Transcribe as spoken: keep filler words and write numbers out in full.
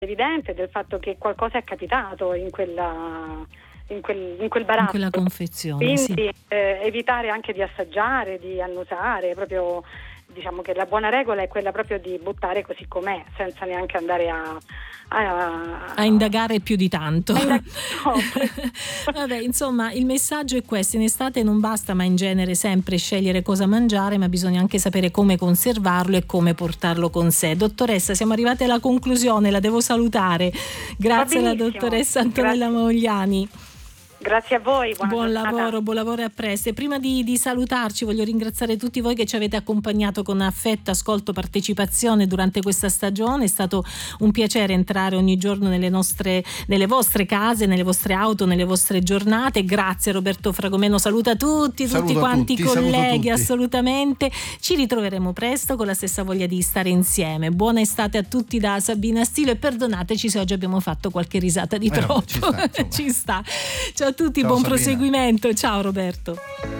evidente del fatto che qualcosa è capitato in quella in quel, in quel baratto, in quella confezione, quindi sì. eh, evitare anche di assaggiare, di annusare, proprio diciamo che la buona regola è quella proprio di buttare così com'è, senza neanche andare a a, a indagare più di tanto. Indagare, no. Vabbè, insomma, il messaggio è questo: in estate non basta, ma in genere sempre scegliere cosa mangiare, ma bisogna anche sapere come conservarlo e come portarlo con sé. Dottoressa, siamo arrivate alla conclusione, la devo salutare. Grazie alla dottoressa Antonella Grazie. Maugliani. Grazie a voi, buona buon giornata. lavoro, buon lavoro e a presto. E prima di, di salutarci voglio ringraziare tutti voi che ci avete accompagnato con affetto, ascolto, partecipazione durante questa stagione. È stato un piacere entrare ogni giorno nelle nostre, nelle vostre case, nelle vostre auto, nelle vostre giornate. Grazie Roberto Fragomeno, saluta tutti, Saluto tutti quanti i colleghi, tutti. Assolutamente. Ci ritroveremo presto con la stessa voglia di stare insieme. Buona estate a tutti da Sabina Stilo e perdonateci se oggi abbiamo fatto qualche risata di eh troppo. No, ci sta, ci sta. Ciao a tutti, Ciao, buon Sabina. proseguimento. Ciao Roberto.